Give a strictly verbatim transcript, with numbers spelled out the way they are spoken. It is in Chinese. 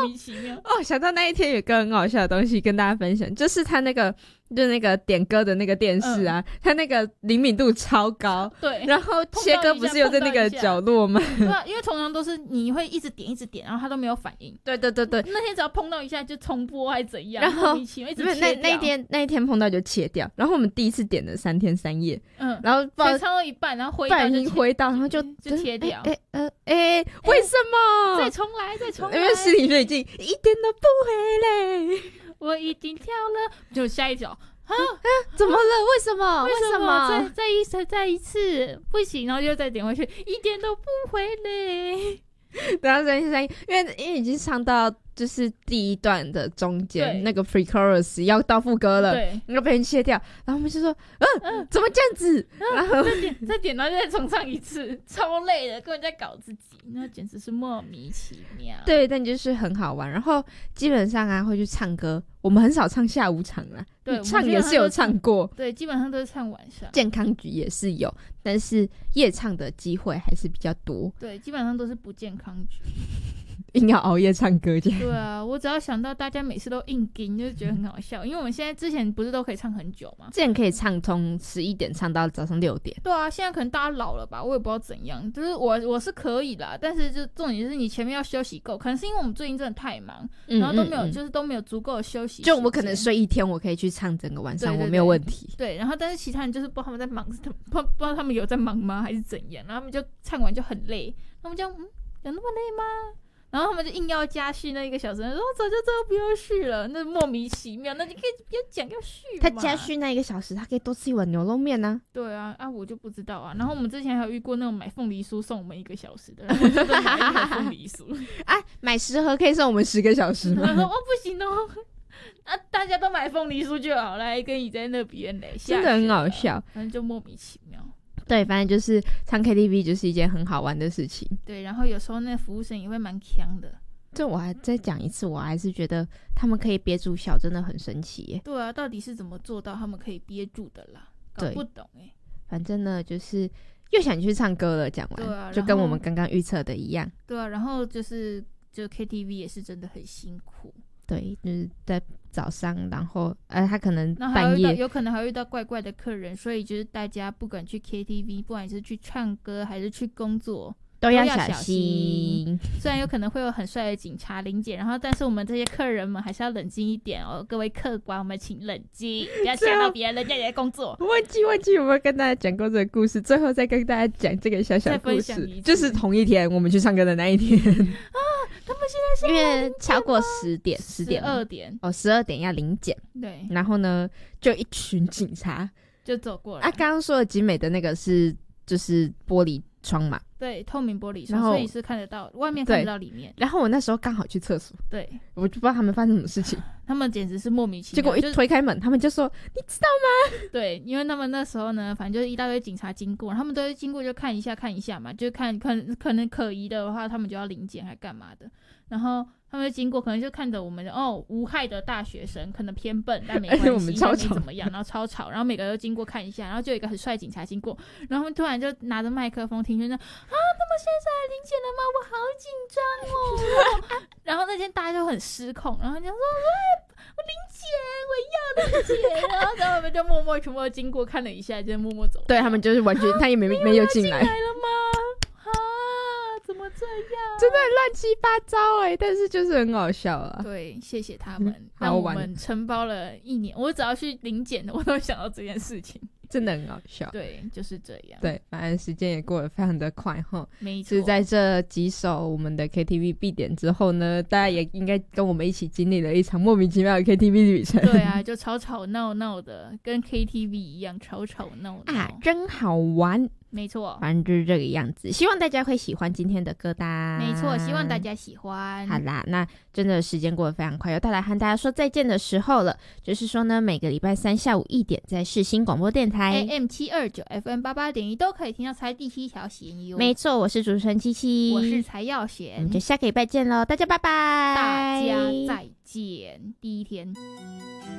名其妙。 哦，想到那一天有个很好笑的东西跟大家分享，就是他那个就那个点歌的那个电视啊，嗯、它那个灵敏度超高， 对， 然后切歌不是又在那个角落吗？ 对啊，因为通常都是你会一直点一直点，然后它都没有反应。 对对对对， 那天只要碰到一下就重播还是怎样， 然后莫名其妙一直切掉。 那那一天那一天碰到就切掉，然后我们第一次点了三天三夜，嗯，然后不唱到一半，然后回到就回到，然后就就切掉。 哎呃哎，为什么？ 再重来，再重来， 因为心里就已经一点都不回来。 我已经跳了，就下一脚啊啊！怎么了？为什么？ 为什么？ 再再一次，再一次，不行，然后就再点回去，一点都不回来。 然后三三，因为因为已经唱到就是第一段的中间，那个 pre chorus 要到副歌了， 对， 然后被人切掉，然后我们就说，嗯、呃呃，怎么这样子？ 然后再点再点，然后再重唱一次，超累的，根本在搞自己，那简直是莫名其妙。 对，但就是很好玩。然后基本上啊，会去唱歌，我们很少唱下午场啦， 对， 唱也是有唱过， 对，基本上都是唱晚上。 健康局也是有，但是夜唱的机会还是比较多。 对，基本上都是不健康局。 硬要熬夜唱歌这样。 对啊，我只要想到大家每次都硬盯，就觉得很好笑。因为我们现在之前不是都可以唱很久吗？ 之前可以唱从十一点唱到早上六点。 对啊，现在可能大家老了吧，我也不知道怎样。就是我我是可以啦，但是就重点是你前面要休息够，可能是因为我们最近真的太忙，嗯、然后都没有、嗯嗯、就是都没有足够的休息。 就我可能睡一天，我可以去唱整个晚上，对对对，我没有问题。 对，然后但是其他人就是不知道他们在忙，不不知道他们有在忙吗，还是怎样？然后他们就唱完就很累，他们就嗯，有那么累吗？然后他们就硬要加续那一个小时，说早就知道不要续了，那莫名其妙。那你可以不要讲要续嘛。 他加续那一个小时，他可以多吃一碗牛肉面啊。 对啊，啊我就不知道啊。然后我们之前还有遇过那种买凤梨酥送我们一个小时的，然后我就买一盒凤梨酥啊，买十盒可以送我们十个小时吗？ 他说哦不行哦，啊大家都买凤梨酥就好了，跟你在那边嘞， 真的很好笑， 反正就莫名其妙。 对，反正就是唱 K T V 就是一件很好玩的事情。 对，然后有时候那服务生也会蛮强的。 这我还再讲一次，我还是觉得他们可以憋住笑，真的很神奇耶。 对啊，到底是怎么做到他们可以憋住的啦？搞不懂哎。 反正呢，就是又想去唱歌了。讲完， 对啊， 就跟我们刚刚预测的一样。 对啊，然后就是就 K T V 也是真的很辛苦。 对，就是在早上，然后呃，他可能半夜有可能还会遇到怪怪的客人，所以就是大家不管去 K T V， 不管是去唱歌还是去工作。 都要小心， 虽然有可能会有很帅的警察临检，然后但是我们这些客人们还是要冷静一点哦，各位客官，我们请冷静，不要吓到别人，人家也在工作。 忘记忘记有没有跟大家讲过这个故事，最后再跟大家讲这个小小故事，就是同一天我们去唱歌的那一天啊，他们现在是因为超过十点，十点十二点哦，十二点要临检， 对， 然后呢，就一群警察就走过来。 啊，刚刚说的集美的那个是就是玻璃窗嘛。 对，透明玻璃窗，所以是看得到外面，看不到里面。 然后我那时候刚好去厕所， 对， 我就不知道他们发生什么事情， 他们简直是莫名其妙。 结果一推开门，就是、他们就说：“你知道吗？” 对，因为他们那时候呢，反正就是一大堆警察经过，他们都会经过就看一下看一下嘛，就看可能可能可疑的话，他们就要临检还干嘛的，然后。他们就经过，可能就看着我们哦，无害的大学生，可能偏笨，但没关系， 我们超吵没怎么样，然后超吵，然后每个都经过看一下，然后就有一个很帅的警察经过，然后他们突然就拿着麦克风听说啊，他们现在来临检了吗？我好紧张哦。然后那天大家就很失控，然后就说我临检，我要临检，然后然后我们就默默全部都经过看了一下，就默默走。 对他们就是完全，他也没没有进来。 进来了吗？啊，怎么这样？ 真的很乱七八糟哎、欸，但是就是很好笑啊。 对，谢谢他们，让我们承包了一年。我只要去临检的，我都会想到这件事情。 真的很好笑。 对，就是这样。 对，反正时间也过得非常的快齁。 没错。 是在这几首我们的 K T V 必点之后呢，大家也应该跟我们一起经历了一场莫名其妙的 K T V 旅程。 对啊，就吵吵闹闹的，跟 K T V 一样吵吵闹闹啊，真好玩。 没错， 反正就是这个样子。希望大家会喜欢今天的歌单。 没错，希望大家喜欢。 好啦，那真的时间过得非常快，又到来和大家说再见的时候了。就是说呢，每个礼拜三下午一点，在世新广播电台 A M 七二九 F M 八八点一都可以听到才第七条弦哟。 没错，我是主持人七七， 我是才耀贤， 我们就下个礼拜见喽，大家拜拜， 大家再见。第一天。